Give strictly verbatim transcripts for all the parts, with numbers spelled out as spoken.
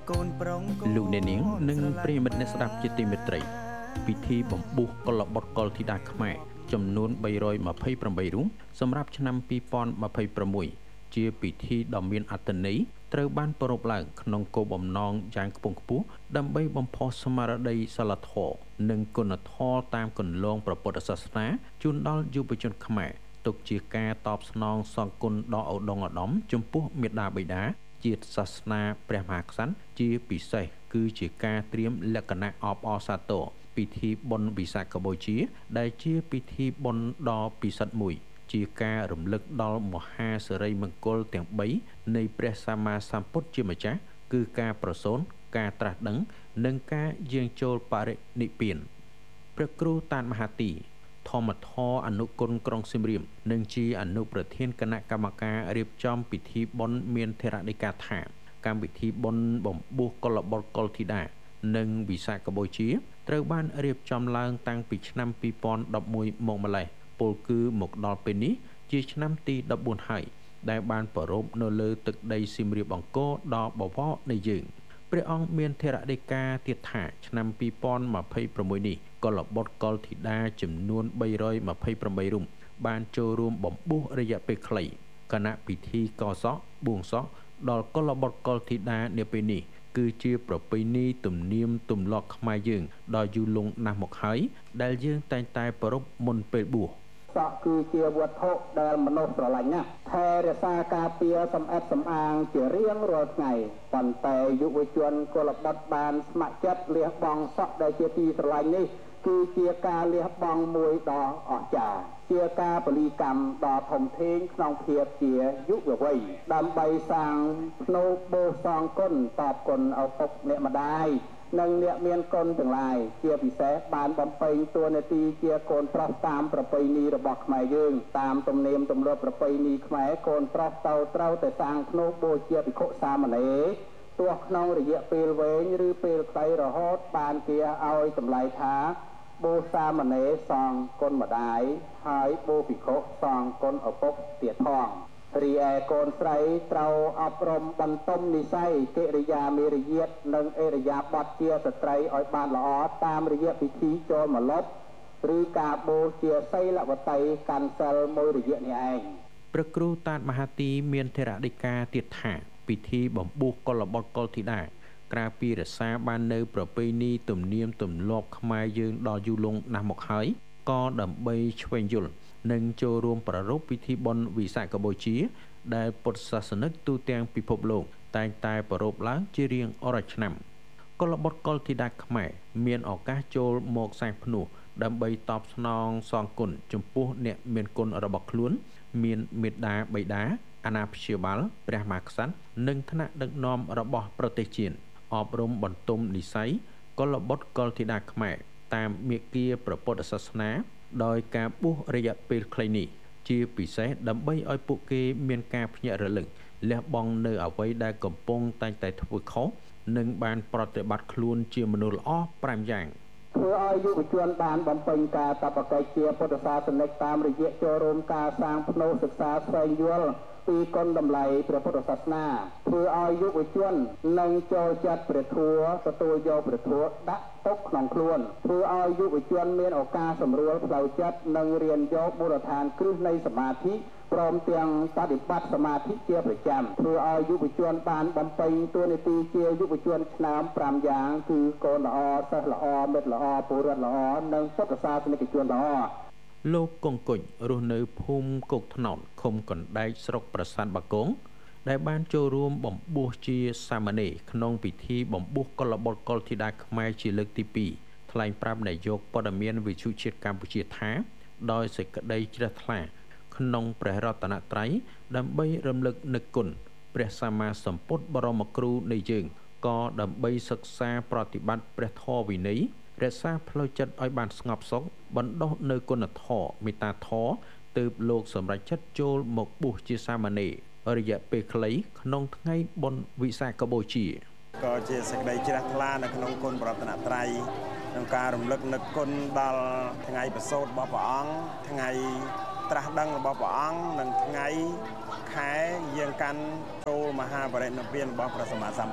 លោកអ្នកនាងនិងប្រិយមិត្តអ្នកស្ដាប់ជាទីមេត្រីពិធីបំពុះកុលបុត្រកុលធីតាខ្មែរចំនួនបីរយម្ភៃប្រាំបីរូបសម្រាប់ឆ្នាំពីរពាន់ម្ភៃប្រាំមួយជាពិធីដ៏មានអត្ថន័យត្រូវបានប្រារព្ធឡើងក្នុងគោលបំណងយ៉ាងខ្ពង់ខ្ពស់ដើម្បីបំផុសស្មារតីសិលធម៌និងគុណធម៌តាមគន្លងព្រះពុទ្ធសាសនាជូនដល់យុវជនខ្មែរទុកជាការតបស្នងសងគុណដ៏ឧត្តមឧត្តមចំពោះមាតាបិតាជាតិសាសនាព្រះមហាក្សត្រជាពិសេសគឺជាការត្រៀមលក្ខណៈអបអរសាទរពិធីបុណ្យវិសាខបូជាដែលជាពិធីបុណ្យដ៏ពិសិដ្ឋមួយជាការរំលឹកដល់មហាសិរីមង្គលទាំងបីនៃព្រះសម្មាសម្ពុទ្ធជាម្ចាស់គឺការប្រសូនការត្រាស់ដឹងនិងការយាងចូលបរិនិព្វានព្រះគ្រូតាតមហាទីធម្មធរអនុគុណក្រុងសៀមរាបនិងជាអនុប្រធានគណៈកម្មការរៀបចំពិធីបុណ្យមានថេរដីកាថាកម្មវិធីបុណ្យបំពុះកុលបុត្រកុលធីតានិងវិសាខបូជាត្រូវបានរៀបចំឡើងតាំងពីឆ្នាំពីរពាន់ដប់មួយមកម្លេះពលគឺមកដល់ពេលនេះជាឆ្នាំទីដប់បួនហើយដែលបានប្រារព្ធនៅលើទឹកដីសៀមរាបអង្គរដ៏បវរនៃយើងព្រះអង្គមានថេរដីកាទៀតថាឆ្នាំពីរពាន់ម្ភៃប្រាំមួយនេះកុលបុត្រកុលធីតាចំនួនបីរយម្ភៃប្រាំបីរូបបានចូលរួមបំពុះរយៈពេលខ្លីគណៈពិធីកសក់បួងសក់ដល់កុលបុត្រកុលធីតានាពេលនេះគឺជាប្រពៃណីទំនៀមទម្លាប់ខ្មែរយើងដ៏យូរលង់ណាស់មកហើយដែលយើងតែងតែប្រារព្ធមុនពេលបួសសក់គឺជាវត្ថុដែលមនុស្សស្រឡាញ់ណាស់ថែរក្សាការពារសម្អាតសម្អាងជារៀងរាល់ថ្ងៃប៉ុន្តែយុវជនកុលបុត្របានស្ម័គ្រចិត្តលះបង់សក់ដែលជាទីស្រឡាញ់នេះគឺជាការលះបង់មួយដ៏អស្ចារ្យជាការពលីកម្មដ៏ធំធេងក្នុងភាពជាយុវវ័យដើម្បីសាងភ្នូបូសងគុណតបគុណឪពុកអ្នកម្ដាយនិងអ្នកមានគុណទាំងឡាយជាពិសេសបានបំពេញតួនាទីជាកូនប្រុសតាមប្រពៃណីរបស់ខ្មែរយើងតាមទំនៀមទម្លាប់ប្រពៃណីខ្មែរកូនប្រុសទៅត្រូវតែសាងភ្នូបូជាភិក្ខុសាមណេរទោះក្នុងរយៈពេលវែងឬពេលខ្លីរហូតបានគេឲ្យតម្លៃថាបូសាមណេរសងគុណម្ដាយហើយបូភិក្ខុសងគុណឪពុកទៀតផងរីឯកូនស្រីត្រូវអប់រំបន្តំនិស័យកិរិយាមេរយាទនិងអេរយាប័តជាស្ត្រីឲ្យបានល្អតាមរយៈពិធីចូលម្លប់ឬការបូជាសីលវតីកាន់សិលមួយរយៈនេះឯងព្រះគ្រូតាតមហាទីមានថេរដីកាទៀតថាពិធីបំពុះកុលបុត្រកុលធីតាក្រៅពីរក្សាបាននៅប្រពៃណីទំនៀមទម្លាប់ខ្មែរយើងដ៏យូរលង់ណាស់មកហើយក៏ដើម្បីឆ្វេងយល់និងចូលរួមប្រារព្ធពិធីបុណ្យវិសាខបូជាដែលពុទ្ធសាសនិកទូទាំងពិភពលោកតែងតែប្រារព្ធឡើងជារៀងរាល់ឆ្នាំកុលបុត្រកុលធីតាខ្មែរមានឱកាសចូលមកសាងភ្នោះដើម្បីតបស្នងសងគុណចំពោះអ្នកមានគុណរបស់ខ្លួនមានមេត្តាបិតាអាណាព្យាបាលព្រះមហាក្សត្រនិងថ្នាក់ដឹកនាំរបស់ប្រទេសជាតិអប់រំបន្តំនិស័យកុលបុត្រកុលធីតាខ្មែរតាមមាគ៌ាព្រះពុទ្ធសាសនាដោយការបួសរយៈពេលខ្លីនេះជាពិសេសដើម្បីឲ្យពួកគេមានការភ្ញាក់រលឹកលះបង់នៅអ្វីដែលកំពុងតែងតែធ្វើខុសនិងបានប្រតិបត្តិខ្លួនជាមនុស្សល្អប្រាំយ៉ាងធ្វើឲ្យយុវជនបានបំពេញការតបកិច្ចជាពុទ្ធសាសនិកតាមរយៈចូលរួមការសាងភ្នូសិក្សាស្វែងយល់ពីគុណតម្លៃព្រះពុទ្ធសាសនាធ្វើឲ្យយុវជននឹងចូលចិត្តព្រះធម៌ទទួលយកព្រះធម៌ដាក់ទុកក្នុងខ្លួនធ្វើឲ្យយុវជនមានឱកាសសម្រួលផ្លូវចិត្តនិងរៀនយកមូលដ្ឋានគ្រឹះនៃសមាធិព្រមទាំងបដិបត្តិសមាធិជាប្រចាំធ្វើឲ្យយុវជនបានបំពេញតួនាទីជាយុវជនឆ្នាំប្រាំយ៉ាងគឺកូនល្អសិស្សល្អមិត្តល្អពលរដ្ឋល្អនិងពុទ្ធសាសនិកជនល្អលោកកុងគុញរស់នៅភូមិគោកថ្នោតឃុំកណ្ដែកស្រុកប្រាសាទបាគងដែលបានចូលរួមបំពុះជាសាមណេរក្នុងពិធីបំពុះកុលបុត្រកុលធីតាខ្មែរជាលើកទីពីរថ្លែងប្រាប់នាយកព័ត៌មានវិទ្យុជាតិកម្ពុជាថាដោយសេចក្តីជ្រះថ្លាក្នុងព្រះរតនត្រ័យដើម្បីរំលឹកនឹកគុណព្រះសម្មាសម្ពុទ្ធបរមគ្រូនៃយើងក៏ដើម្បីសិក្សាប្រតិបត្តិព្រះធម៌វិន័យរក្សាផ្លូវចិត្តឲ្យបានស្ងប់សុខបណ្ដុះនៅគុណធម៌មេត្តាធម៌ទើបលោកសម្រេចចិត្តចូលមកបួសជាសាមណេររយៈពេលខ្លីក្នុងថ្ងៃបុណ្យវិសាខបូជាក៏ជាសេចក្តីជ្រះថ្លានៅក្នុងគុណបរតនត្រ័យក្នុងការរំលឹកនឹកគុណដល់ថ្ងៃប្រសូតរបស់ព្រះអង្គថ្ងៃត្រាស់ដឹងរបស់ព្រះអង្គនិងថ្ងៃខែយើងកាន់ចូលមហាបរិនិព្វានរបស់ព្រះសម្មាសម្ពុទ្ធ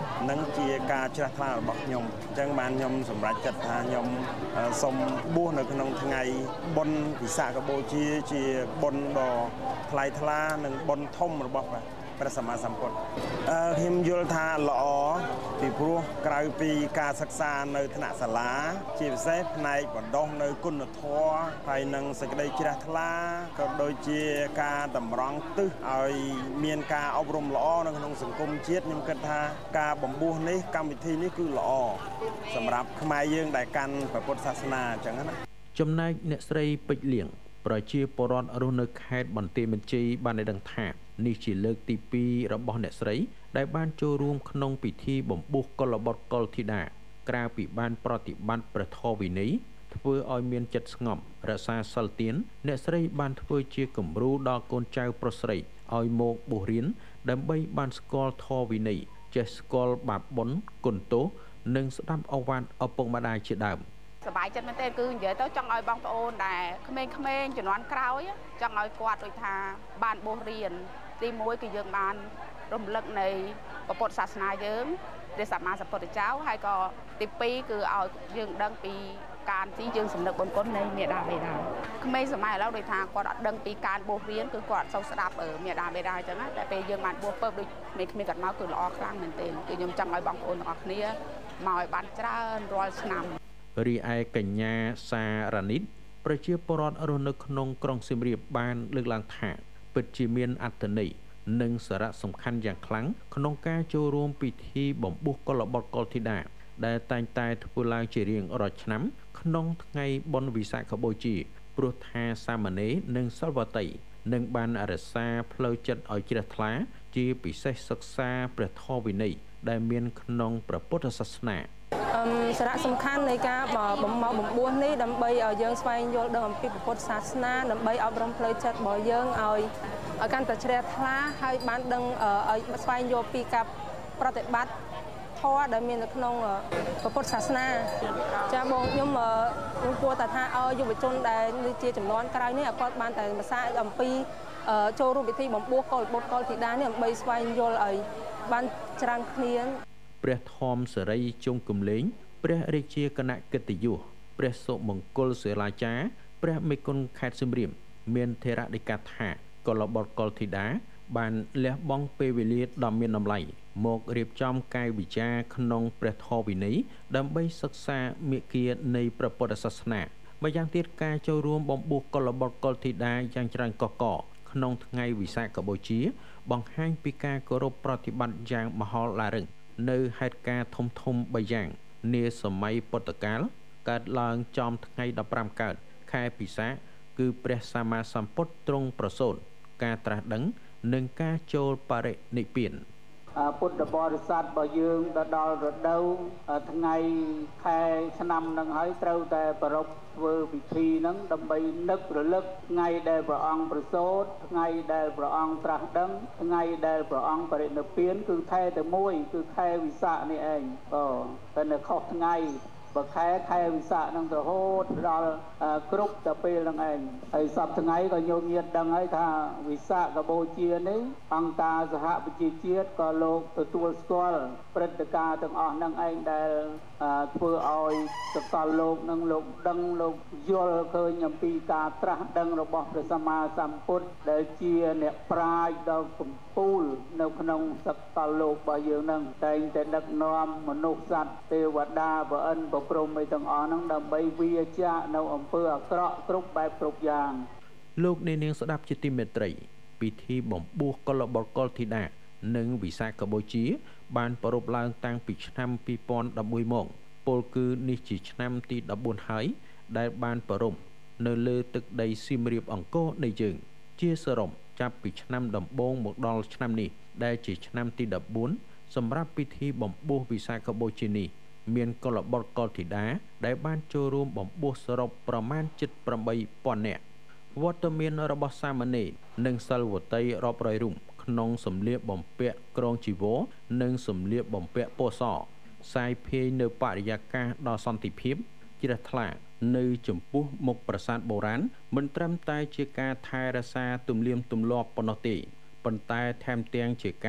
នឹងជាការជ្រះថ្លារបស់ខ្ញុំអញ្ចឹងបានខ្ញុំសម្រេចចិត្តថាខ្ញុំសូមបួសនៅក្នុងថ្ងៃបុណ្យវិសាខបូជាជាបុណ្យដ៏ថ្លៃថ្លានិងបុណ្យធំរបស់ព្រះសម្មាសម្ពុទ្ធអឺខ្ញុំយល់ថាល្អពីព្រោះក្រៅពីការសិក្សានៅថ្នាក់សាលាជាពិសេសផ្នែកបណ្ដុះនៅគុណធម៌ហើយនិងសេចក្តីជ្រះថ្លាក៏ដូចជាការតម្រង់ទិសឲ្យមានការអប់រំល្អនៅក្នុងសង្គមជាតិខ្ញុំគិតថាការបំពោះនេះកម្មវិធីនេះគឺល្អសម្រាប់ខ្មែរយើងដែលកាន់ព្រះពុទ្ធសាសនាអញ្ចឹងណាចំណែកអ្នកស្រីពេជ្រលៀងប្រជាពលរដ្ឋរស់នៅខេត្តបន្ទាយមានជ័យបានដឹងថានេះជាលើកទីពីររបស់អ្នកស្រីដែលបានចូលរួមក្នុងពិធីបំពោះកុលបុត្រកុលធីតាក្រៅពីបានប្រតិបត្តិព្រះធម៌វិន័យធ្វើឲ្យមានចិត្តស្ងប់រក្សាសិលទានអ្នកស្រីបានធ្វើជាគំរូដល់កូនចៅប្រុសស្រីឲ្យមកបួសរៀនដើម្បីបានស្គាល់ធម៌វិន័យចេះស្គាល់បាបបុណ្យគុណទោសនិងស្ដាប់ឱវាទឪពុកម្ដាយជាដើមសប្បាយចិត្តមែនទេគឺនិយាយទៅចង់ឲ្យបងប្អូនដែលក្មេងៗជំនាន់ក្រោយចង់ឲ្យគាត់ដូចថាបានបួសរៀនទីមួយគឺយើងបានរំលឹកនៃពុទ្ធសាសនាយើងព្រះសម្មាសម្ពុទ្ធចៅហើយក៏ទីពីរគឺឲ្យយើងដឹងពីការទីយើងសំណឹកបុណ្យគុណនៃមេដាបេដាក្មេងសម័យឥឡូវដូចថាគាត់អត់ដឹងពីការបួសរៀនគឺគាត់អត់សូវស្ដាប់មេដាបេដាអញ្ចឹងណាតែពេលយើងបានបួសពើដូចក្មេងៗគាត់មកគឺល្អខ្លាំងមែនទែនគឺខ្ញុំចង់ឲ្យបងប្អូនទាំងអស់គ្នាមកឲ្យបានច្រើនរាល់ឆ្នាំរីឯកញ្ញាសារ៉ានីតប្រជាពលរដ្ឋរស់នៅក្នុងក្រុងសៀមរាបបានលើកឡើងថាពិតជាមានអត្ថន័យនិងសារៈសំខាន់យ៉ាងខ្លាំងក្នុងការចូលរួមពិធីបំពោះកុលបុត្រកុលធីតាដែលតែងតែធ្វើឡើងជារៀងរាល់ឆ្នាំក្នុងថ្ងៃបុណ្យវិសាខបូជាព្រោះថាសាមណេរនិងសិលវតីនឹងបានរក្សាផ្លូវចិត្តឲ្យជ្រះថ្លាជាពិសេសសិក្សាព្រះធម៌វិន័យដែលមានក្នុងព្រះពុទ្ធសាសនាសារៈសំខាន់នៃការបំមកបំពោះនេះដើម្បីឲ្យយើងស្វែងយល់ដឹងអំពីពុទ្ធសាសនាដើម្បីអប់រំផ្លូវចិត្តរបស់យើងឲ្យឲ្យកាន់តែជ្រះថ្លាហើយបានដឹងឲ្យស្វែងយល់ពីការប្រតិបត្តិធម៌ដែលមាននៅក្នុងពុទ្ធសាសនាចាបងខ្ញុំខ្ញុំគួរតែថាឲ្យយុវជនដែលជាចំនួនក្រោយនេះឲ្យគាត់បានតែភាសាអំពីចូលរួមពិធីបំពោះកុលបុត្រកុលធីតានេះដើម្បីស្វែងយល់ឲ្យបានច្រើនគ្នាព្រះធម្មសេរីជុំគំលេងព្រះរាជាគណៈកិត្តិយសព្រះសុមង្គលសិលាចារ្យព្រះមេគុណខេត្តសៀមរាបមានថេរដីកាថាកុលបុត្រកុលធីតាបានលះបង់ពេលវេលាដ៏មានតម្លៃមករៀបចំកាយវិការក្នុងព្រះធម៌វិន័យដើម្បីសិក្សាមាគ៌ានៃព្រះពុទ្ធសាសនាម្យ៉ាងទៀតការចូលរួមបំពោះកុលបុត្រកុលធីតាយ៉ាងច្រើនកកកក្នុងថ្ងៃវិសាខបូជាបង្ហាញពីការគោរពប្រតិបត្តិយ៉ាងមហោឡារិកនៅហេតុការណ៍ធំធំបីយ៉ាងនាសម័យពុទ្ធកាលកើតឡើងចំថ្ងៃដប់ប្រាំកើតខែពិសាខគឺព្រះសម្មាសម្ពុទ្ធទ្រង់ប្រសូតការត្រាស់ដឹងនិងការចូលបរិនិព្វានពុទ្ធបរិស័ទរបស់យើងទៅដល់រដូវថ្ងៃខែឆ្នាំនឹងហើយត្រូវតែប្រារព្ធធ្វើពិធីហ្នឹងដើម្បីនឹករលឹកថ្ងៃដែលព្រះអង្គប្រសូតថ្ងៃដែលព្រះអង្គត្រាស់ដឹងថ្ងៃដែលព្រះអង្គបរិនិព្វានគឺខែតែមួយគឺខែវិសាខនេះឯងបាទតែនៅខុសថ្ងៃបើខែខែវិសាខនឹងរហូតដល់គ្រប់ទៅពេលហ្នឹងឯងហើយសប្តាហ៍ថ្ងៃក៏ញោមញាតដឹងហើយថាវិសាខបូជានេះអង្គការសហប្រជាជាតិក៏លោកទទួលស្គាល់ព្រឹត្តិការណ៍ទាំងអស់ហ្នឹងឯងដែលធ្វើឲ្យសកលលោកនឹងលោកដឹងលោកយល់ឃើញអំពីការត្រាស់ដឹងរបស់ព្រះសម្មាសម្ពុទ្ធដែលជាអ្នកប្រាជ្ញដ៏កំពូលនៅក្នុងសកលលោករបស់យើងហ្នឹងតែងតែដឹកនាំមនុស្សសត្វទេវតាព្រះឥន្ទព្រមឲ្យទាំងអស់ហ្នឹងដើម្បីវាចាកនៅអំពើអាក្រក់គ្រប់បែបគ្រប់យ៉ាងលោកអ្នកនាងស្ដាប់ជាទីមេត្រីពិធីបំពោះកុលបុត្រកុលធីតានិងវិសាខបូជាបានប្រារព្ធឡើងតាំងពីឆ្នាំពីរពាន់ដប់មួយមកពលគឺនេះជាឆ្នាំទីដប់បួនហើយដែលបានប្រារព្ធនៅលើទឹកដីសៀមរាបអង្គរនៃយើងជាសរុបចាប់ពីឆ្នាំដំបូងមកដល់ឆ្នាំនេះដែលជាឆ្នាំទីដប់បួនសម្រាប់ពិធីបំពោះវិសាខបូជានេះមានកុលបុត្រកុលធីតាដែលបានចូលរួមបំពោះសរុបប្រមាណជិតប្រាំបីពាន់នាក់វត្តមានរបស់សាមណេរនិងសិលវតីរាប់រយរូបក្នុងសម្លៀកបំពាក់ក្រងជីវរនិងសម្លៀកបំពាក់ពណ៌សសាយភាយនៅបរិយាកាសដ៏សន្តិភាពជ្រះថ្លានៅចំពោះមុខប្រាសាទបុរាណមិនត្រឹមតែជាការថែរក្សាទំនៀមទម្លាប់ប៉ុណ្ណោះទេប៉ុន្តែថែមទាំងជាការបង្ហាញ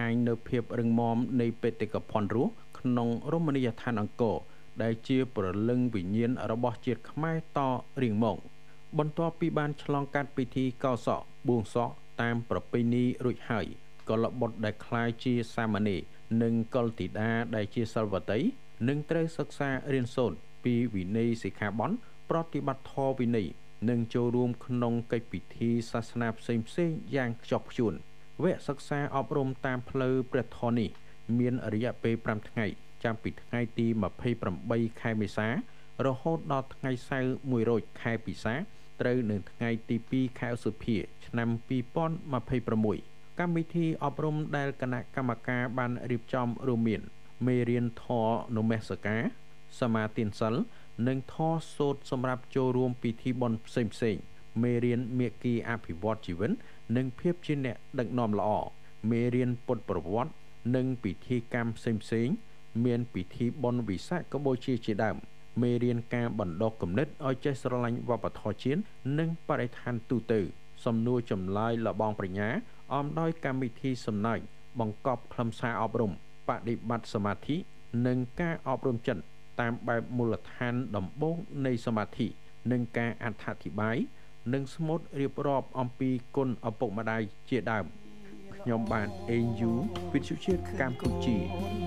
ញនៅភាពរឹងមាំនៃបេតិកភណ្ឌរស់ក្នុងរមណីយដ្ឋានអង្គរដែលជាព្រលឹងវិញ្ញាណរបស់ជាតិខ្មែរតរៀងមកបន្ទាប់ពីបានឆ្លងកាត់ពិធីកោសក់បួងសក់តាមប្រពៃណីរួចហើយកុលបុត្រដែលក្លាយជាសាមណេរនិងកុលធីតាដែលជាសិលវតីនឹងត្រូវសិក្សារៀនសូត្រពីវិន័យសិក្ខាបទប្រតិបត្តិធម៌វិន័យនិងចូលរួមក្នុងកិច្ចពិធីសាសនាផ្សេងៗយ៉ាងខ្ជាប់ខ្ជួនវគ្គសិក្សាអប់រំតាមផ្លូវព្រះធម៌នេះមានរយៈពេលប្រាំថ្ងៃចាប់ពីថ្ងៃទីម្ភៃប្រាំបីខែមេសារហូតដល់ថ្ងៃសៅរ៍មួយរោចខែពិសាត្រូវនៅថ្ងៃទីពីរខែឧសភាឆ្នាំពីរពាន់ម្ភៃប្រាំមួយកម្មវិធីអប់រំដែលគណៈកម្មការបានរៀបចំរួមមានមេរៀនធម៌នមស្ការសមាទានសិលនិងធម៌សូត្រសម្រាប់ចូលរួមពិធីបុណ្យផ្សេងផ្សេងមេរៀនមេគីអភិវឌ្ឍជីវិតនិងភាពជាអ្នកដឹកនាំល្អមេរៀនពុទ្ធប្រវត្តិនិងពិធីកម្មផ្សេងផ្សេងមានពិធីបុណ្យវិសាខបូជាជាដើមមេរៀនការបណ្ដុះគំនិតឲ្យចេះស្រឡាញ់វប្បធម៌ជាតិនិងបរិស្ថានទូទៅសំណួរចម្លើយលបងប្រាជ្ញាអមដោយកម្មវិធីសំណើចបង្កប់ខ្លឹមសារអប់រំបដិបត្តិសមាធិនិងការអប់រំចិត្តតាមបែបមូលដ្ឋានដំបូងនៃសមាធិនិងការអត្ថាធិប្បាយនិងស្មូតរៀបរាប់អំពីគុណឪពុកម្ដាយជាដើមខ្ញុំបាទអេងយូវិទ្យុជាតិកម្ពុជា